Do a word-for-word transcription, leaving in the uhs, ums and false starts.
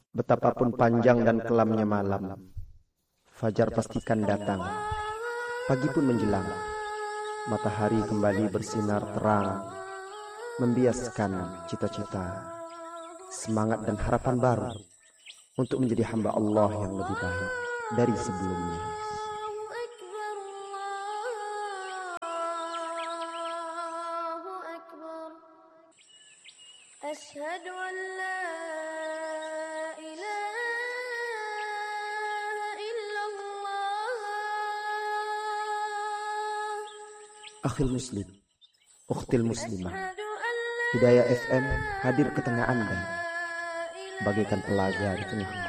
Betapapun panjang dan kelamnya malam, fajar pastikan datang. Pagi pun menjelang, matahari kembali bersinar terang, membiaskan cita-cita, semangat dan harapan baru untuk menjadi hamba Allah yang lebih baik dari sebelumnya. Asyhadu an la ilaha illallah. Akhil muslim, ukhtil muslimah, Hidayah F M hadir ke tengah Anda bagaikan pelaga di tengah